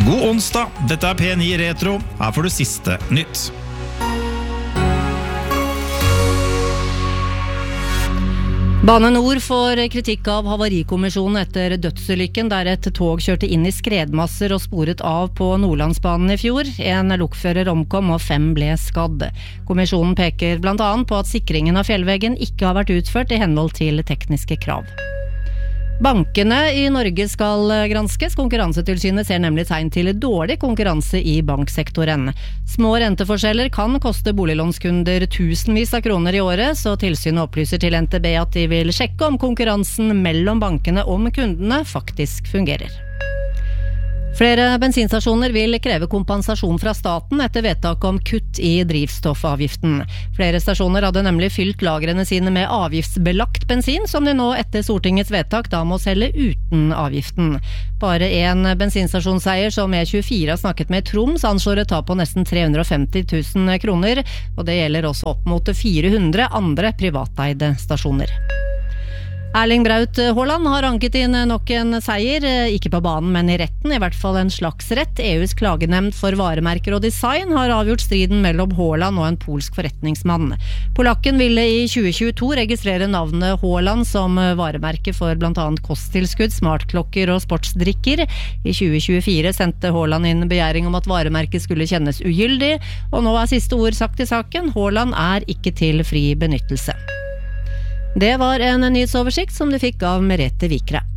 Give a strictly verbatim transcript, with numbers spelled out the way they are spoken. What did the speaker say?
God onsdag, dette er P ni Retro. Her får du siste nytt. Bane Nor får kritikk av Havarikommisjonen etter dødsulykken der et tog kjørte inn i skredmasser og sporet av på Nordlandsbanen i fjor. En lokfører omkom og fem ble skadd. Kommisjonen peker blant annet på at sikringen av fjellveggen ikke har vært utført i henhold til tekniske krav. Bankene i Norge skal granskes. Konkurransetilsynet ser nemlig tegn til dårlig konkurranse i banksektoren. Små renteforskjeller kan koste boliglånskunder tusenvis av kroner i året, så tilsynet opplyser til N T B at de vil sjekke om konkurransen mellom bankene om kundene faktisk fungerer. Flere bensinstasjoner vil kreve kompensasjon fra staten etter vedtak om kutt i drivstoffavgiften. Flere stasjoner hadde nemlig fylt lagrene sine med avgiftsbelagt bensin, som de nå etter Stortingets vedtak da må selge uten avgiften. Bare en bensinstasjonseier som E tjuefire har snakket med Troms anslår et tap på nesten tre hundre og femti tusen kroner, og det gjelder også opp mot fire hundre andre privateide stasjoner. Erling Braut Haaland har anket inn nok en seier, ikke på banen, men i retten, i hvert fall en slags rett. E U's klagenemnd for varemerker og design har avgjort striden mellom Haaland og en polsk forretningsmann. Polakken ville i tjue tjueto registrere navnet Haaland som varemerke for blant annet kosttilskudd, smartklokker og sportsdrikker. I tjue tjuefire sendte Haaland inn begjæring om at varemerket skulle kjennes ugyldig, og nå er siste ord sagt i saken. Haaland er ikke til fri benyttelse. Det var en nyhetsoversikt som du fikk av Merete Vikre.